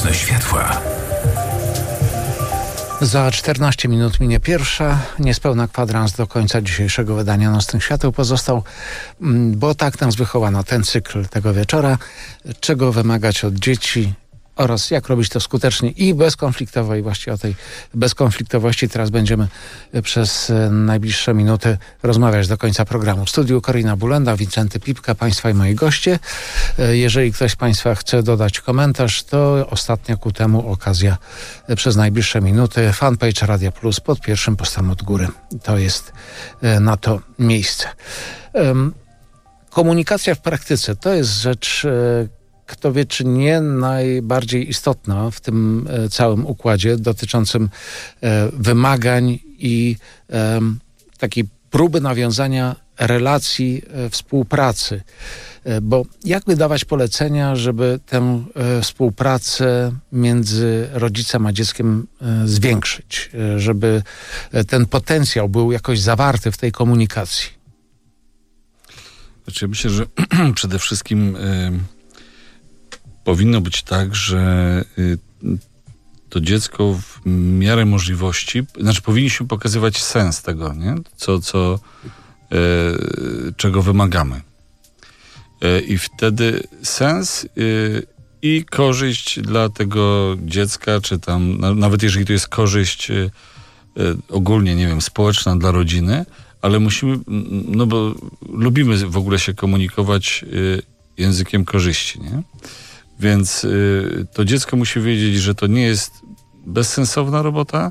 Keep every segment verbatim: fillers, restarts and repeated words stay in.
Nocne światła. Za czternaście minut minie pierwsza, niespełna kwadrans do końca dzisiejszego wydania Nocnych Świateł pozostał, bo tak nas wychowano ten cykl tego wieczora, czego wymagać od dzieci oraz jak robić to skutecznie i bezkonfliktowo. I właściwie o tej bezkonfliktowości teraz będziemy przez najbliższe minuty rozmawiać do końca programu. W studiu Korina Bulenda, Wincenty Pipka, Państwa i moi goście. Jeżeli ktoś z Państwa chce dodać komentarz, to ostatnia ku temu okazja przez najbliższe minuty. Fanpage Radia Plus pod pierwszym postem od góry. To jest na to miejsce. Komunikacja w praktyce to jest rzecz, kto wie, czy nie najbardziej istotna w tym e, całym układzie dotyczącym e, wymagań i e, takiej próby nawiązania relacji e, współpracy. E, bo jak by dawać polecenia, żeby tę e, współpracę między rodzicem a dzieckiem e, zwiększyć, e, żeby e, ten potencjał był jakoś zawarty w tej komunikacji? Znaczy, myślę, że przede wszystkim y powinno być tak, że to dziecko w miarę możliwości, znaczy powinniśmy pokazywać sens tego, nie? Co, co, e, czego wymagamy. E, I wtedy sens e, i korzyść dla tego dziecka, czy tam, na, nawet jeżeli to jest korzyść e, ogólnie, nie wiem, społeczna dla rodziny, ale musimy, no bo lubimy w ogóle się komunikować e, językiem korzyści, nie? Więc y, to dziecko musi wiedzieć, że to nie jest bezsensowna robota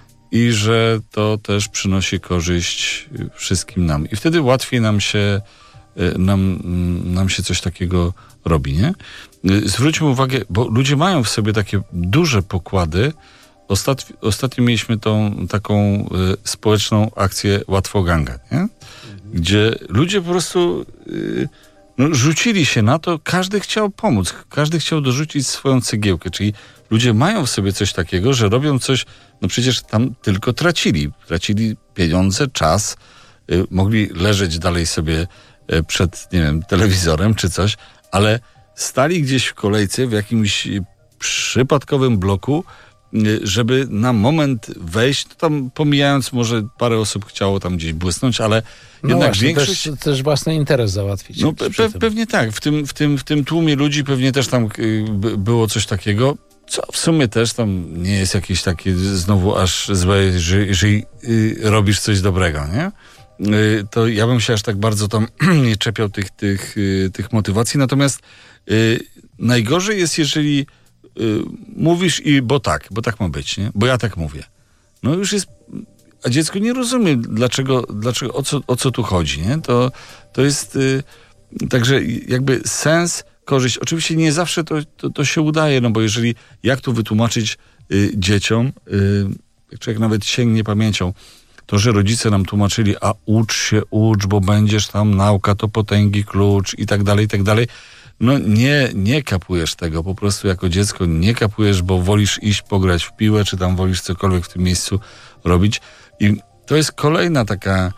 i że to też przynosi korzyść wszystkim nam. I wtedy łatwiej nam się, y, nam, nam się coś takiego robi, nie? Y, zwróćmy uwagę, bo ludzie mają w sobie takie duże pokłady. Ostat, ostatnio mieliśmy tą taką y, społeczną akcję Łatwoganga, nie? Gdzie ludzie po prostu... Y, No, rzucili się na to, każdy chciał pomóc, każdy chciał dorzucić swoją cegiełkę, czyli ludzie mają w sobie coś takiego, że robią coś, no przecież tam tylko tracili, tracili pieniądze, czas, y, mogli leżeć dalej sobie y, przed, nie wiem, telewizorem czy coś, ale stali gdzieś w kolejce w jakimś przypadkowym bloku, y, żeby na moment wejść, no tam pomijając, może parę osób chciało tam gdzieś błysnąć, ale no jednak właśnie, większość... też, też własny interes załatwić. No pe- pe- pewnie tak. W tym, w, tym, w tym tłumie ludzi pewnie też tam y, by, było coś takiego, co w sumie też tam nie jest jakieś takie znowu aż złe, jeżeli, jeżeli y, robisz coś dobrego, nie? Y, to ja bym się aż tak bardzo tam nie czepiał tych, tych, y, tych motywacji. Natomiast y, najgorzej jest, jeżeli y, mówisz i bo tak, bo tak ma być, nie? Bo ja tak mówię. No już jest... A dziecko nie rozumie, dlaczego, dlaczego o, co, o co tu chodzi, nie? To, to jest... Y, także jakby sens, korzyść. Oczywiście nie zawsze to, to, to się udaje, no bo jeżeli... Jak tu wytłumaczyć y, dzieciom, y, jak człowiek nawet sięgnie pamięcią, to, że rodzice nam tłumaczyli, a ucz się, ucz, bo będziesz tam, nauka to potęgi klucz i tak dalej, i tak dalej. No nie, nie kapujesz tego, po prostu jako dziecko nie kapujesz, bo wolisz iść pograć w piłę, czy tam wolisz cokolwiek w tym miejscu robić. I to jest kolejna taka,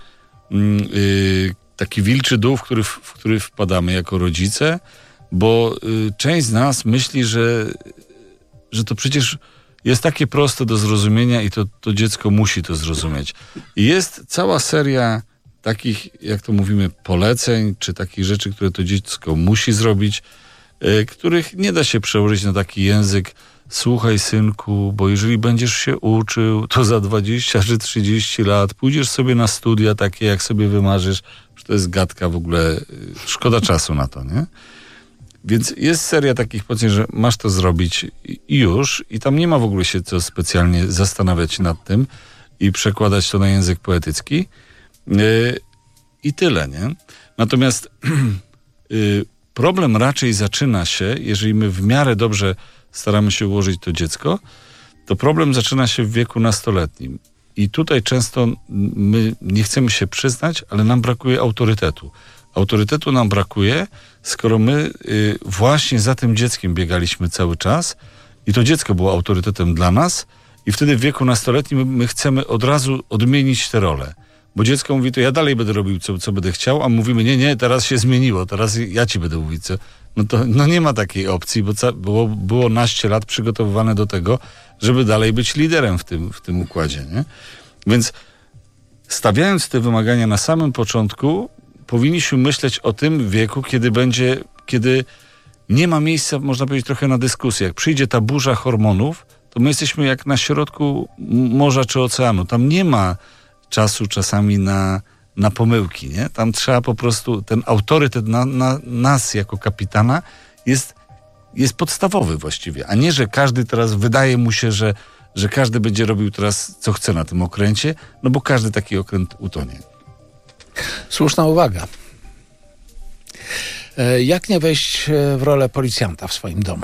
yy, taki wilczy dół, w który, w który wpadamy jako rodzice, bo yy, część z nas myśli, że, że to przecież jest takie proste do zrozumienia i to, to dziecko musi to zrozumieć. I jest cała seria takich, jak to mówimy, poleceń, czy takich rzeczy, które to dziecko musi zrobić, yy, których nie da się przełożyć na taki język. Słuchaj, synku, bo jeżeli będziesz się uczył, to za dwadzieścia czy trzydzieści lat pójdziesz sobie na studia takie, jak sobie wymarzysz. To jest gadka w ogóle, szkoda czasu na to, nie? Więc jest seria takich poleceń, że masz to zrobić i już. I tam nie ma w ogóle się co specjalnie zastanawiać nad tym i przekładać to na język poetycki. Yy, I tyle, nie? Natomiast yy, problem raczej zaczyna się, jeżeli my w miarę dobrze staramy się ułożyć to dziecko, to problem zaczyna się w wieku nastoletnim. I tutaj często my nie chcemy się przyznać, ale nam brakuje autorytetu. Autorytetu nam brakuje, skoro my y, właśnie za tym dzieckiem biegaliśmy cały czas i to dziecko było autorytetem dla nas i wtedy w wieku nastoletnim my chcemy od razu odmienić te role. Bo dziecko mówi, to ja dalej będę robił, co, co będę chciał, a mówimy, nie, nie, teraz się zmieniło, teraz ja ci będę mówić, co... no to no nie ma takiej opcji, bo ca- było, było naście lat przygotowywane do tego, żeby dalej być liderem w tym, w tym układzie, nie? Więc stawiając te wymagania na samym początku, powinniśmy myśleć o tym wieku, kiedy będzie, kiedy nie ma miejsca, można powiedzieć, trochę na dyskusję. Jak przyjdzie ta burza hormonów, to my jesteśmy jak na środku morza czy oceanu. Tam nie ma czasu czasami na, na pomyłki, nie? Tam trzeba po prostu, ten autorytet na, na nas jako kapitana jest, jest podstawowy właściwie, a nie, że każdy teraz wydaje mu się, że, że każdy będzie robił teraz co chce na tym okręcie, no bo każdy taki okręt utonie. Słuszna uwaga. Jak nie wejść w rolę policjanta w swoim domu?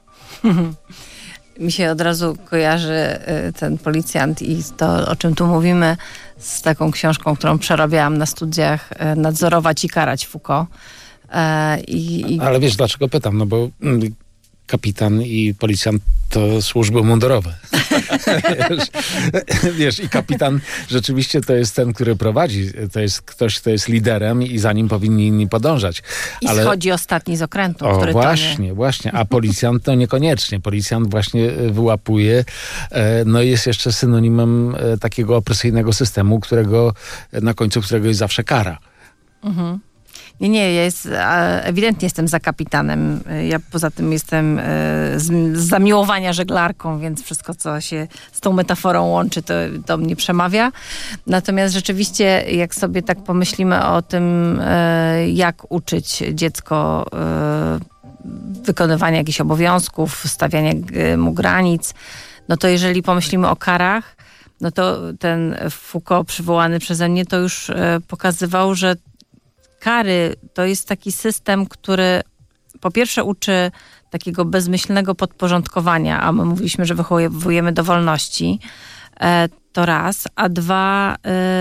Mi się od razu kojarzy ten policjant i to, o czym tu mówimy, z taką książką, którą przerabiałam na studiach, Nadzorować i karać Foucault. I, i... Ale wiesz, dlaczego pytam? No bo kapitan i policjant to służby mundurowe. wiesz, wiesz, i kapitan rzeczywiście to jest ten, który prowadzi. To jest ktoś, kto jest liderem i za nim powinni inni podążać. I Ale... schodzi ostatni z okrętu, o, który właśnie, tonie. właśnie. A policjant to niekoniecznie. Policjant właśnie wyłapuje, no i jest jeszcze synonimem takiego opresyjnego systemu, którego, na końcu którego jest zawsze kara. Mhm. Nie, nie, ja jest, ewidentnie jestem za kapitanem. Ja poza tym jestem z, z zamiłowania żeglarką, więc wszystko, co się z tą metaforą łączy, to do mnie przemawia. Natomiast rzeczywiście, jak sobie tak pomyślimy o tym, jak uczyć dziecko wykonywania jakichś obowiązków, stawiania mu granic, no to jeżeli pomyślimy o karach, no to ten Foucault przywołany przeze mnie to już pokazywał, że kary to jest taki system, który po pierwsze uczy takiego bezmyślnego podporządkowania, a my mówiliśmy, że wychowujemy do wolności, to raz, a dwa,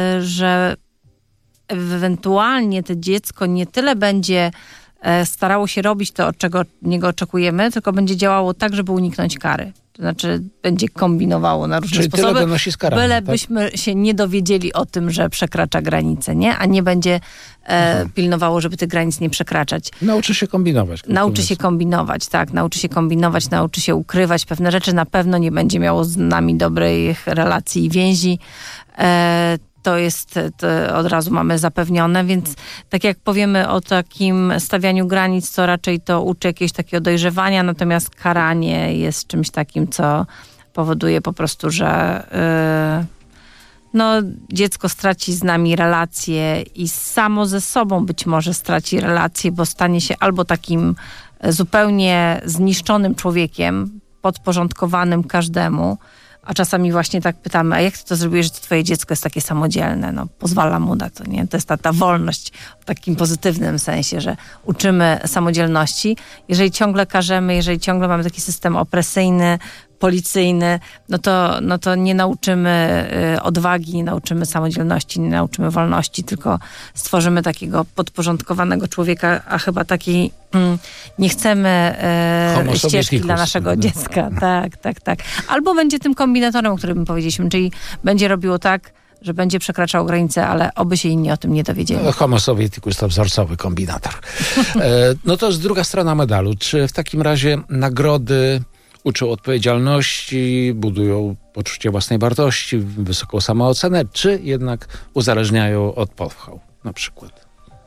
że ewentualnie to dziecko nie tyle będzie starało się robić to, czego od niego oczekujemy, tylko będzie działało tak, żeby uniknąć kary. To znaczy będzie kombinowało na różne Czyli sposoby, tyle donosi z karami, bylebyśmy tak? się nie dowiedzieli o tym, że przekracza granice, nie? A nie będzie e, pilnowało, żeby tych granic nie przekraczać. Nauczy się kombinować. Nauczy się kombinować, tak. Nauczy się kombinować, nauczy się ukrywać pewne rzeczy. Na pewno nie będzie miało z nami dobrych relacji i więzi. E, To jest, to od razu mamy zapewnione, więc tak jak powiemy o takim stawianiu granic, to raczej to uczy jakiegoś takiego dojrzewania, natomiast karanie jest czymś takim, co powoduje po prostu, że yy, no, dziecko straci z nami relacje i samo ze sobą być może straci relacje, bo stanie się albo takim zupełnie zniszczonym człowiekiem, podporządkowanym każdemu, a czasami właśnie tak pytamy, a jak ty to zrobiłeś, że to twoje dziecko jest takie samodzielne? No, pozwala mu na to, nie? To jest ta, ta wolność w takim pozytywnym sensie, że uczymy samodzielności. Jeżeli ciągle karzemy, jeżeli ciągle mamy taki system opresyjny, policyjny, no to, no to nie nauczymy y, odwagi, nie nauczymy samodzielności, nie nauczymy wolności, tylko stworzymy takiego podporządkowanego człowieka, a chyba takiej mm, nie chcemy y, ścieżki dla naszego dziecka. Tak, tak, tak. Albo będzie tym kombinatorem, o którym powiedzieliśmy, czyli będzie robiło tak, że będzie przekraczał granice, ale oby się inni o tym nie dowiedzieli. No, homo sovieticus to wzorcowy kombinator. E, no to jest druga strona medalu. Czy w takim razie nagrody uczą odpowiedzialności, budują poczucie własnej wartości, wysoką samoocenę, czy jednak uzależniają od pochwał na przykład?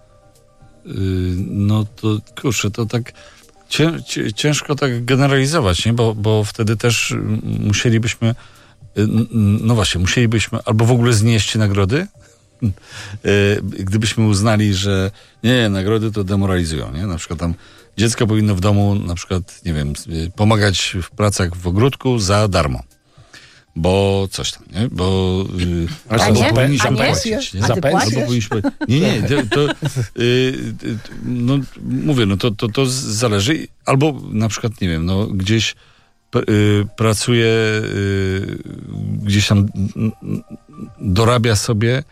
Yy, no to kurczę, to tak cię, cię, ciężko tak generalizować, nie? Bo, bo wtedy też musielibyśmy yy, no właśnie, musielibyśmy albo w ogóle znieść nagrody, yy, gdybyśmy uznali, że nie, nie, nagrody to demoralizują, nie? Na przykład tam dziecko powinno w domu na przykład, nie wiem, pomagać w pracach w ogródku za darmo. Bo coś tam, nie? Bo yy, albo nie? powinniśmy A nie? płacić. Nie? A ty Albo płacisz? powinniśmy... Nie, nie, to, to yy, no mówię, no to, to, to zależy. Albo na przykład, nie wiem, no gdzieś yy, pracuje, yy, gdzieś tam dorabia sobie,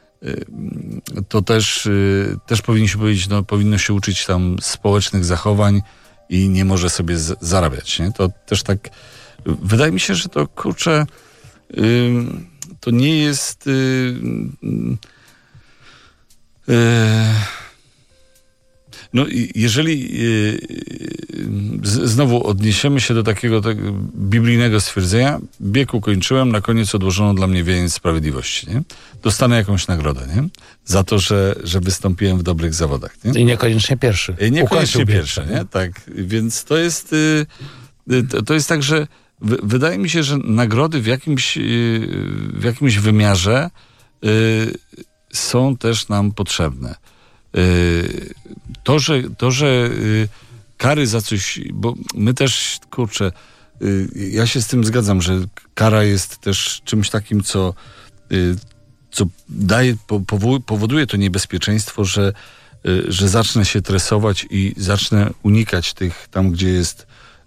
to też, też powinniśmy powiedzieć, no powinno się uczyć tam społecznych zachowań i nie może sobie z, zarabiać, nie? To też tak, wydaje mi się, że to kurczę, yy, to nie jest yy, yy, No i jeżeli yy, z, znowu odniesiemy się do takiego tak, biblijnego stwierdzenia, bieg ukończyłem, na koniec odłożono dla mnie wieniec sprawiedliwości, nie? Dostanę jakąś nagrodę, nie? Za to, że, że wystąpiłem w dobrych zawodach, nie? I niekoniecznie pierwszy. I niekoniecznie pierwszy, nie? Tak, więc to jest yy, to, to jest tak, że w, wydaje mi się, że nagrody w jakimś, yy, w jakimś wymiarze yy, są też nam potrzebne. To, że, to, że kary za coś, bo my też, kurczę, ja się z tym zgadzam, że kara jest też czymś takim, co, co daje, powoduje to niebezpieczeństwo, że, że zacznę się tresować i zacznę unikać tych tam, gdzie jest,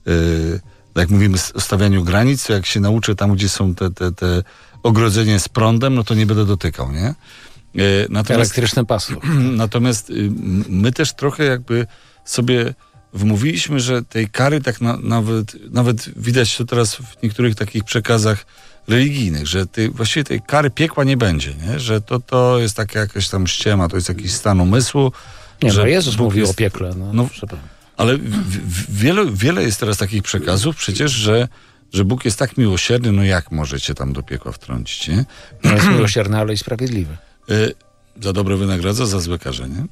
jak mówimy o stawianiu granic, to jak się nauczę tam, gdzie są te, te, te ogrodzenie z prądem, no to nie będę dotykał, nie? Natomiast, elektryczne pasy. Natomiast my też trochę jakby sobie wmówiliśmy, że tej kary tak na, nawet, nawet widać to teraz w niektórych takich przekazach religijnych, że tej, właściwie tej kary piekła nie będzie, nie? Że to, to jest taka jakaś tam ściema, to jest jakiś stan umysłu. Nie, że no Jezus Bóg mówił jest, o piekle. No, no, ale w, w, wiele, wiele jest teraz takich przekazów przecież, że że Bóg jest tak miłosierny, no jak możecie tam do piekła wtrącić, nie? No jest miłosierny, ale i sprawiedliwy. Y, za dobre wynagradza, za złe karze, nie?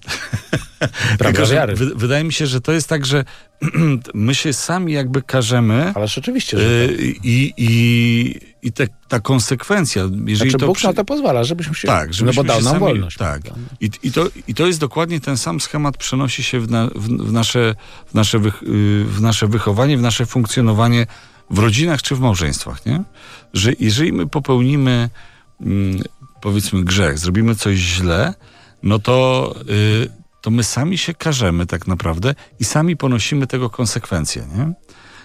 Prawda wiary. Wy, wydaje mi się, że to jest tak, że my się sami jakby karzemy. Ale rzeczywiście, że tak. I, i, i te, ta konsekwencja, jeżeli znaczy, to... Bóg przy... na to pozwala, żebyśmy się... Tak, żebyśmy no bo dał się nam sami... wolność. Tak. I, i, to, I to jest dokładnie ten sam schemat, przenosi się w, na, w, w, nasze, w, nasze wych, w nasze wychowanie, w nasze funkcjonowanie w rodzinach czy w małżeństwach, nie? Że jeżeli my popełnimy mm, powiedzmy grzech, zrobimy coś źle, no to, y, to my sami się karzemy tak naprawdę i sami ponosimy tego konsekwencje, nie?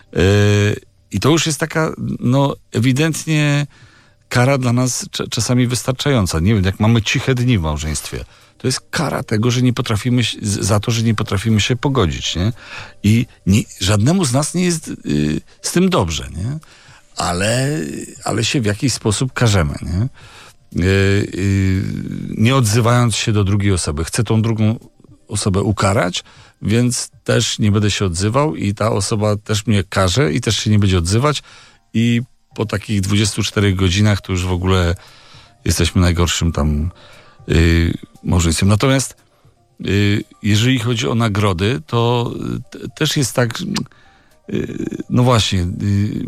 Y, I to już jest taka, no ewidentnie kara dla nas cz- czasami wystarczająca. Nie wiem, jak mamy ciche dni w małżeństwie, to jest kara tego, że nie potrafimy, za to, że nie potrafimy się pogodzić, nie? I nie, żadnemu z nas nie jest y, z tym dobrze, nie? Ale, ale się w jakiś sposób karzemy, nie? Yy, yy, nie odzywając się do drugiej osoby. Chcę tą drugą osobę ukarać, więc też nie będę się odzywał i ta osoba też mnie karze i też się nie będzie odzywać i po takich dwudziestu czterech godzinach to już w ogóle jesteśmy najgorszym tam yy, małżeństwem. Natomiast yy, jeżeli chodzi o nagrody, to t- też jest tak, yy, no właśnie, yy,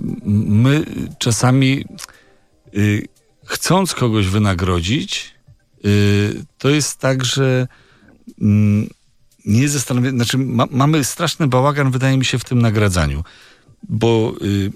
my czasami yy, chcąc kogoś wynagrodzić, yy, to jest tak, że yy, nie zastanawiamy, znaczy ma, mamy straszny bałagan, wydaje mi się, w tym nagradzaniu, bo yy,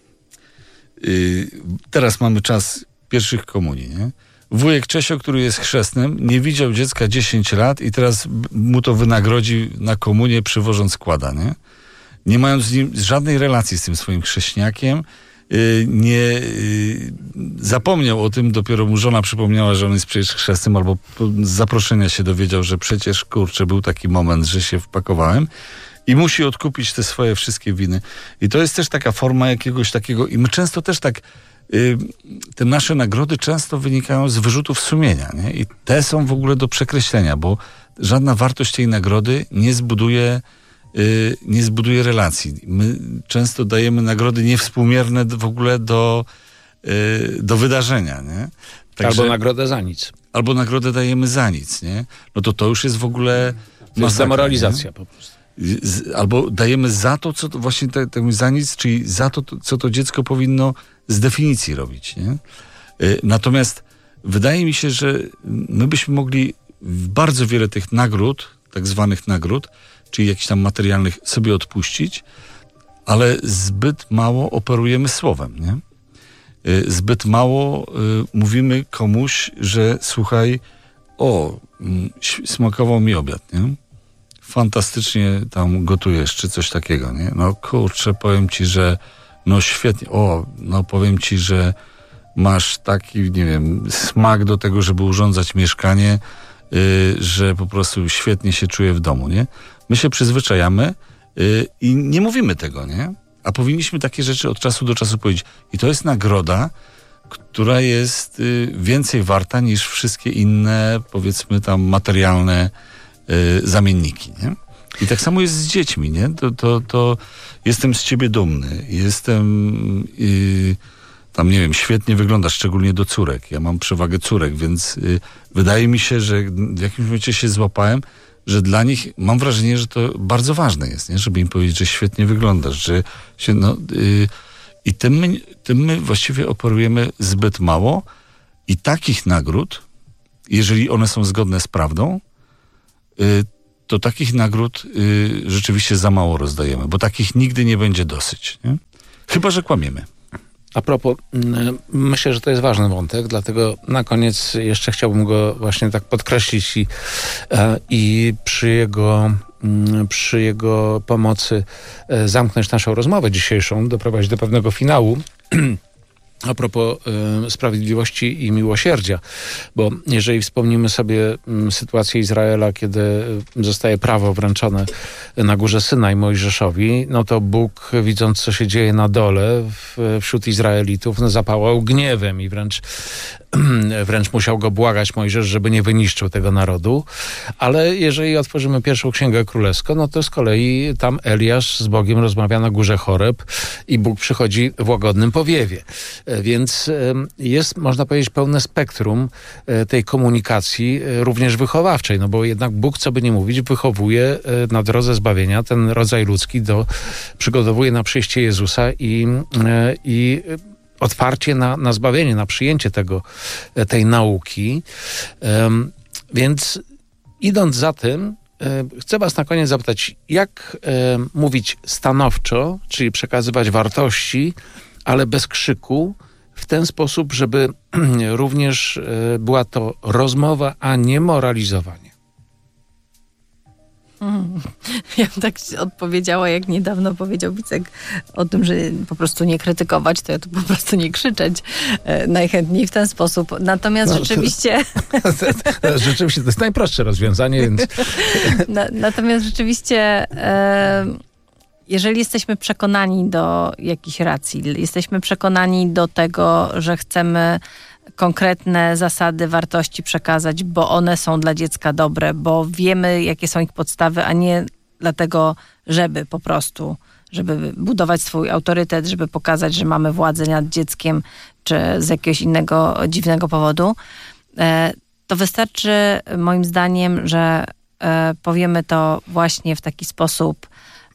yy, teraz mamy czas pierwszych komunii, nie? Wujek Czesio, który jest chrzestnym, nie widział dziecka dziesięć lat i teraz mu to wynagrodzi na komunię, przywożąc składa, nie? Nie mając z nim żadnej relacji z tym swoim chrześniakiem, nie zapomniał o tym, dopiero mu żona przypomniała, że on jest przecież chrzestnym, albo z zaproszenia się dowiedział, że przecież, kurczę, był taki moment, że się wpakowałem i musi odkupić te swoje wszystkie winy. I to jest też taka forma jakiegoś takiego, i my często też tak, y, te nasze nagrody często wynikają z wyrzutów sumienia, nie? I te są w ogóle do przekreślenia, bo żadna wartość tej nagrody nie zbuduje nie zbuduje relacji. My często dajemy nagrody niewspółmierne w ogóle do, do wydarzenia, nie? Także, albo nagrodę za nic. Albo nagrodę dajemy za nic, nie? No to to już jest w ogóle to jest demoralizacja po prostu. Albo dajemy za to, co to właśnie te, te za nic, czyli za to, co to dziecko powinno z definicji robić, nie? Natomiast wydaje mi się, że my byśmy mogli bardzo wiele tych nagród, tak zwanych nagród, czyli jakichś tam materialnych, sobie odpuścić, ale zbyt mało operujemy słowem, nie? Zbyt mało y, mówimy komuś, że słuchaj, o, y, smakował mi obiad, nie? Fantastycznie tam gotujesz, czy coś takiego, nie? No kurczę, powiem ci, że no świetnie, o, no powiem ci, że masz taki, nie wiem, smak do tego, żeby urządzać mieszkanie, y, że po prostu świetnie się czuję w domu, nie? My się przyzwyczajamy yy, i nie mówimy tego, nie? A powinniśmy takie rzeczy od czasu do czasu powiedzieć. I to jest nagroda, która jest yy, więcej warta niż wszystkie inne, powiedzmy tam materialne yy, zamienniki, nie? I tak samo jest z dziećmi, nie? To, to, to jestem z ciebie dumny. Jestem... Yy, tam, nie wiem, świetnie wyglądasz, szczególnie do córek. Ja mam przewagę córek, więc yy, wydaje mi się, że w jakimś momencie się złapałem, że dla nich, mam wrażenie, że to bardzo ważne jest, nie? Żeby im powiedzieć, że świetnie wyglądasz, że się, no... Yy, I tym my, tym my właściwie operujemy zbyt mało i takich nagród, jeżeli one są zgodne z prawdą, yy, to takich nagród y, rzeczywiście za mało rozdajemy, bo takich nigdy nie będzie dosyć. Nie? Chyba że kłamiemy. A propos, myślę, że to jest ważny wątek, dlatego na koniec jeszcze chciałbym go właśnie tak podkreślić i, i przy jego, przy jego pomocy zamknąć naszą rozmowę dzisiejszą, doprowadzić do pewnego finału. A propos y, sprawiedliwości i miłosierdzia, bo jeżeli wspomnimy sobie y, sytuację Izraela, kiedy zostaje prawo wręczone na górze Synaj Mojżeszowi, no to Bóg, widząc co się dzieje na dole w, wśród Izraelitów, no, zapałał gniewem i wręcz wręcz musiał go błagać Mojżesz, żeby nie wyniszczył tego narodu. Ale jeżeli otworzymy pierwszą Księgę Królewską, no to z kolei tam Eliasz z Bogiem rozmawia na górze Choreb i Bóg przychodzi w łagodnym powiewie. Więc jest, można powiedzieć, pełne spektrum tej komunikacji, również wychowawczej, no bo jednak Bóg, co by nie mówić, wychowuje na drodze zbawienia ten rodzaj ludzki, do, przygotowuje na przyjście Jezusa i, i otwarcie na, na zbawienie, na przyjęcie tego, tej nauki. Um, więc idąc za tym, um, chcę was na koniec zapytać, jak um, mówić stanowczo, czyli przekazywać wartości, ale bez krzyku, w ten sposób, żeby również um, była to rozmowa, a nie moralizowanie. Mm. Ja bym tak odpowiedziała, jak niedawno powiedział Wicek o tym, że po prostu nie krytykować, to ja tu po prostu nie krzyczeć e, najchętniej w ten sposób. Natomiast no, rzeczywiście... To, to, rzeczywiście to jest najprostsze rozwiązanie, więc... Na, natomiast rzeczywiście e, jeżeli jesteśmy przekonani do jakichś racji, jesteśmy przekonani do tego, że chcemy konkretne zasady, wartości przekazać, bo one są dla dziecka dobre, bo wiemy, jakie są ich podstawy, a nie dlatego, żeby po prostu, żeby budować swój autorytet, żeby pokazać, że mamy władzę nad dzieckiem, czy z jakiegoś innego dziwnego powodu, to wystarczy moim zdaniem, że powiemy to właśnie w taki sposób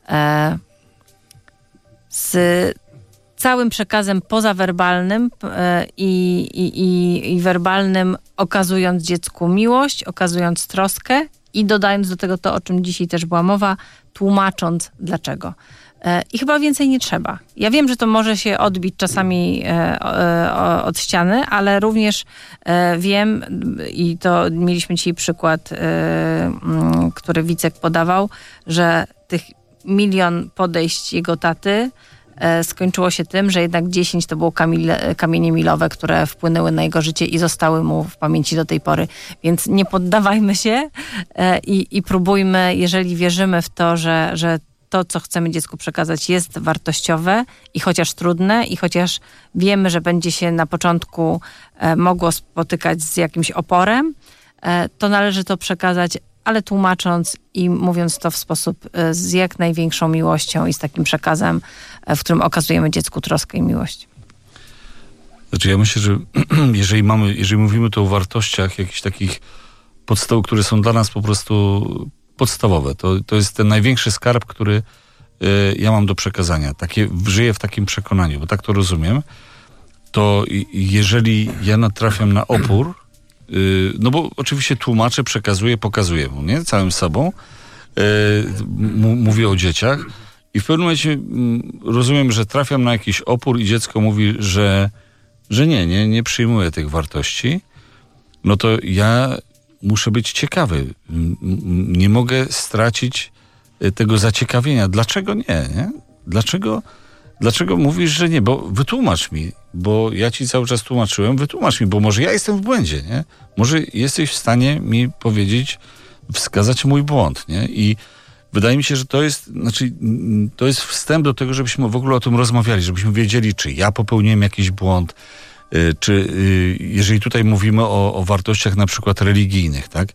z całym przekazem pozawerbalnym i, i, i, i werbalnym, okazując dziecku miłość, okazując troskę i dodając do tego to, o czym dzisiaj też była mowa, tłumacząc dlaczego. I chyba więcej nie trzeba. Ja wiem, że to może się odbić czasami od ściany, ale również wiem, i to mieliśmy dzisiaj przykład, który Wicek podawał, że tych milion podejść jego taty skończyło się tym, że jednak dziesięć to było kamile, kamienie milowe, które wpłynęły na jego życie i zostały mu w pamięci do tej pory. Więc nie poddawajmy się i, i próbujmy, jeżeli wierzymy w to, że, że to, co chcemy dziecku przekazać, jest wartościowe i chociaż trudne, i chociaż wiemy, że będzie się na początku mogło spotykać z jakimś oporem, to należy to przekazać, ale tłumacząc i mówiąc to w sposób z jak największą miłością i z takim przekazem, w którym okazujemy dziecku troskę i miłość. Znaczy ja myślę, że jeżeli mamy, jeżeli mówimy tu o wartościach jakichś takich podstaw, które są dla nas po prostu podstawowe, to, to jest ten największy skarb, który y, ja mam do przekazania. Takie, żyję w takim przekonaniu, bo tak to rozumiem, to jeżeli ja natrafiam na opór, no bo oczywiście tłumaczę, przekazuję, pokazuję mu, nie? Całym sobą. Yy, m- mówię o dzieciach i w pewnym momencie m, rozumiem, że trafiam na jakiś opór i dziecko mówi, że, że nie, nie, nie przyjmuje tych wartości. No to ja muszę być ciekawy. M- nie mogę stracić tego zaciekawienia. Dlaczego nie, nie? Dlaczego, dlaczego mówisz, że nie? Bo wytłumacz mi, bo ja ci cały czas tłumaczyłem, wytłumacz mi, bo może ja jestem w błędzie, nie? Może jesteś w stanie mi powiedzieć, wskazać mój błąd, nie? I wydaje mi się, że to jest, znaczy, to jest wstęp do tego, żebyśmy w ogóle o tym rozmawiali, żebyśmy wiedzieli, czy ja popełniłem jakiś błąd, czy jeżeli tutaj mówimy o, o wartościach na przykład religijnych, tak?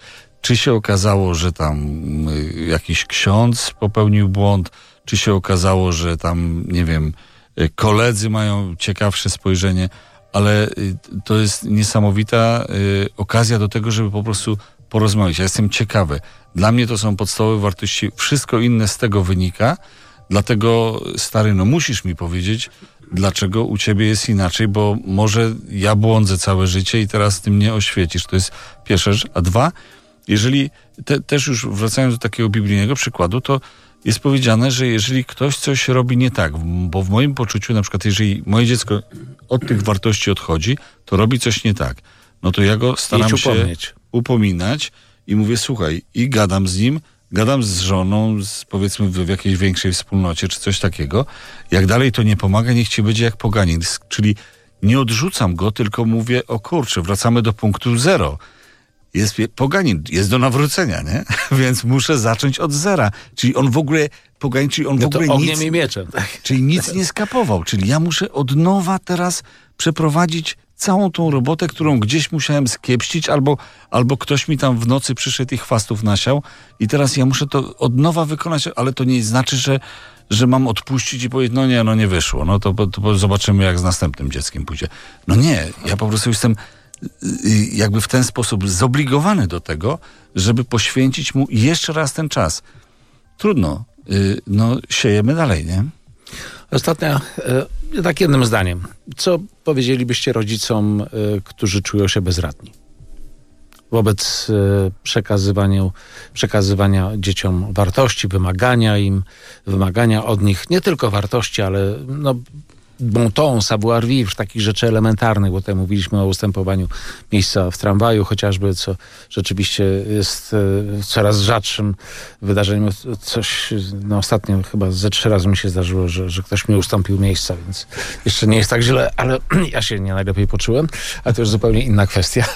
czy się okazało, że tam y, jakiś ksiądz popełnił błąd, czy się okazało, że tam, nie wiem, y, koledzy mają ciekawsze spojrzenie, ale y, to jest niesamowita y, okazja do tego, żeby po prostu porozmawiać. Ja jestem ciekawy. Dla mnie to są podstawowe wartości. Wszystko inne z tego wynika. Dlatego, stary, no musisz mi powiedzieć, dlaczego u ciebie jest inaczej, bo może ja błądzę całe życie i teraz ty mnie oświecisz. To jest pierwsza rzecz. A dwa, jeżeli, te, też już wracając do takiego biblijnego przykładu, to jest powiedziane, że jeżeli ktoś coś robi nie tak, bo w moim poczuciu, na przykład jeżeli moje dziecko od tych wartości odchodzi, to robi coś nie tak, no to ja go staram się upominać i mówię, słuchaj, i gadam z nim, gadam z żoną, z, powiedzmy w jakiejś większej wspólnocie, czy coś takiego. Jak dalej to nie pomaga, niech ci będzie jak poganin. Czyli nie odrzucam go, tylko mówię, o kurczę, wracamy do punktu zero. Jest poganin, jest do nawrócenia, nie? Więc muszę zacząć od zera. Czyli on w ogóle, poganin, czyli on no w ogóle to nic... i mieczem, tak? Czyli nic nie skapował. Czyli ja muszę od nowa teraz przeprowadzić całą tą robotę, którą gdzieś musiałem skiepścić, albo, albo ktoś mi tam w nocy przyszedł i chwastów nasiał i teraz ja muszę to od nowa wykonać, ale to nie znaczy, że, że mam odpuścić i powiedzieć, no nie, no nie wyszło, no to, to zobaczymy, jak z następnym dzieckiem pójdzie. No nie, ja po prostu jestem jakby w ten sposób zobligowany do tego, żeby poświęcić mu jeszcze raz ten czas. Trudno, no siejemy dalej, nie? Ostatnio, e, tak jednym zdaniem. Co powiedzielibyście rodzicom, e, którzy czują się bezradni wobec e, przekazywania, przekazywania dzieciom wartości, wymagania im, wymagania od nich nie tylko wartości, ale no, bon ton, savoir vivre, takich rzeczy elementarnych, bo tutaj mówiliśmy o ustępowaniu miejsca w tramwaju chociażby, co rzeczywiście jest e, coraz rzadszym wydarzeniem. Coś, no ostatnio chyba ze trzy razy mi się zdarzyło, że, że ktoś mi ustąpił miejsca, więc jeszcze nie jest tak źle, ale ja się nie najlepiej poczułem, a to już zupełnie inna kwestia.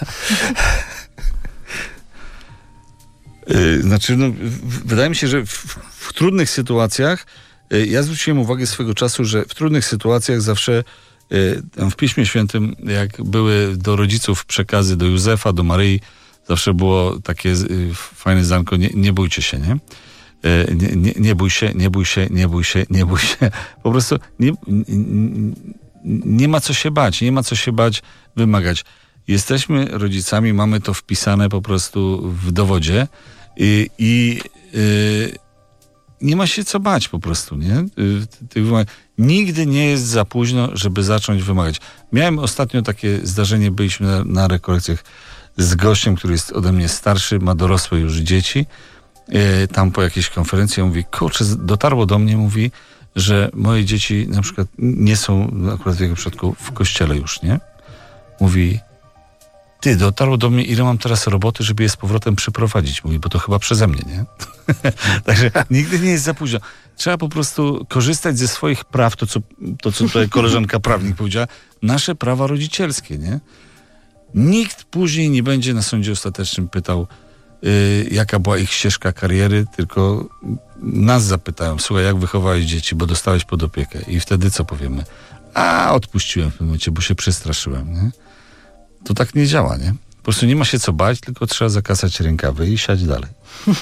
Znaczy, no, wydaje mi się, że w, w trudnych sytuacjach ja zwróciłem uwagę swego czasu, że w trudnych sytuacjach zawsze w Piśmie Świętym, jak były do rodziców przekazy do Józefa, do Maryi, zawsze było takie fajne zdanko, nie, nie bójcie się, nie? Nie, nie? Nie bój się, nie bój się, nie bój się, nie bój się. Po prostu nie, nie, nie ma co się bać, nie ma co się bać, wymagać. Jesteśmy rodzicami, mamy to wpisane po prostu w dowodzie i, i y, nie ma się co bać po prostu, nie? Nigdy nie jest za późno, żeby zacząć wymagać. Miałem ostatnio takie zdarzenie, byliśmy na, na rekolekcjach z gościem, który jest ode mnie starszy, ma dorosłe już dzieci. E, tam po jakiejś konferencji on mówi, kurczę, dotarło do mnie, mówi, że moje dzieci na przykład nie są, akurat w jego przypadku, w kościele już, nie? Mówi, ty, dotarło do mnie, ile mam teraz roboty, żeby je z powrotem przyprowadzić. Mówi, bo to chyba przeze mnie, nie? Także nigdy nie jest za późno. Trzeba po prostu korzystać ze swoich praw, to co, to, co tutaj koleżanka prawnik powiedziała, nasze prawa rodzicielskie, nie? Nikt później nie będzie na sądzie ostatecznym pytał, yy, jaka była ich ścieżka kariery, tylko nas zapytają, słuchaj, jak wychowałeś dzieci, bo dostałeś pod opiekę. I wtedy co powiemy? A, odpuściłem w tym momencie, bo się przestraszyłem, nie? To tak nie działa, nie? Po prostu nie ma się co bać, tylko trzeba zakasać rękawy i siać dalej.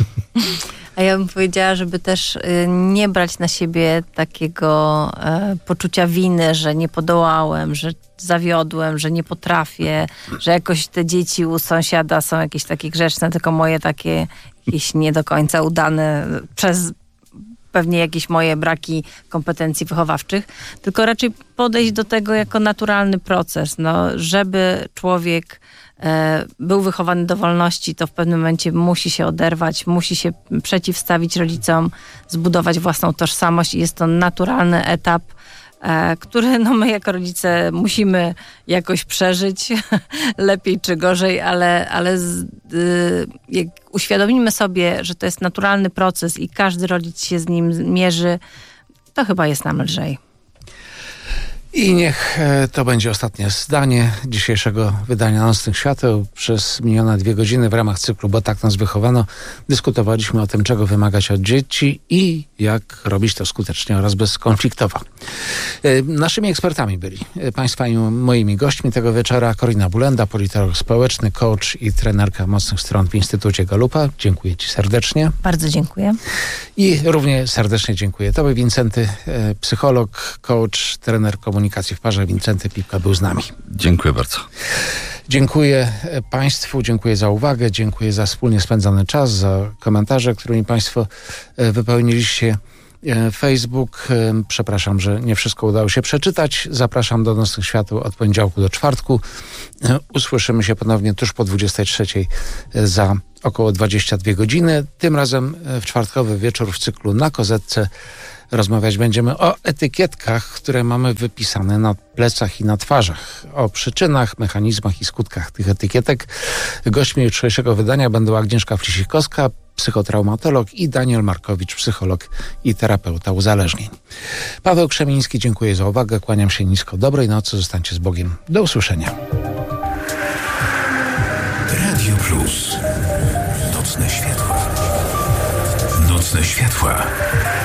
A ja bym powiedziała, żeby też y, nie brać na siebie takiego y, poczucia winy, że nie podołałem, że zawiodłem, że nie potrafię, że jakoś te dzieci u sąsiada są jakieś takie grzeczne, tylko moje takie jakieś nie do końca udane przez pewnie jakieś moje braki kompetencji wychowawczych, tylko raczej podejść do tego jako naturalny proces. No, żeby człowiek e, był wychowany do wolności, to w pewnym momencie musi się oderwać, musi się przeciwstawić rodzicom, zbudować własną tożsamość i jest to naturalny etap, e, który no, my jako rodzice musimy jakoś przeżyć, lepiej czy gorzej, ale, ale z, y, jak uświadomimy sobie, że to jest naturalny proces i każdy rodzic się z nim mierzy, to chyba jest nam lżej. I niech to będzie ostatnie zdanie dzisiejszego wydania Nocnych Świateł. Przez minione dwie godziny w ramach cyklu Bo tak nas wychowano dyskutowaliśmy o tym, czego wymagać od dzieci i jak robić to skutecznie oraz bezkonfliktowo. Naszymi ekspertami byli Państwa i moimi gośćmi tego wieczora Korina Bulenda, politolog społeczny, coach i trenerka mocnych stron w Instytucie Galupa. Dziękuję Ci serdecznie. Bardzo dziękuję. I równie serdecznie dziękuję Tobie, Wincenty, psycholog, coach, trener komunikacji w parze. Wincenty Pipka był z nami. Dziękuję bardzo. Dziękuję Państwu, dziękuję za uwagę, dziękuję za wspólnie spędzony czas, za komentarze, którymi Państwo wypełniliście Facebook. Przepraszam, że nie wszystko udało się przeczytać. Zapraszam do Nocnych Świateł od poniedziałku do czwartku. Usłyszymy się ponownie tuż po dwudziestej trzeciej za około dwadzieścia dwie godziny. Tym razem w czwartkowy wieczór w cyklu Na Kozetce rozmawiać będziemy o etykietkach, które mamy wypisane na plecach i na twarzach. O przyczynach, mechanizmach i skutkach tych etykietek. Gośćmi jutrzejszego wydania będą Agnieszka Flisikowska, psychotraumatolog, i Daniel Markowicz, psycholog i terapeuta uzależnień. Paweł Krzemiński, dziękuję za uwagę. Kłaniam się nisko. Dobrej nocy. Zostańcie z Bogiem. Do usłyszenia. Radio Plus. Nocne światła. Nocne światła.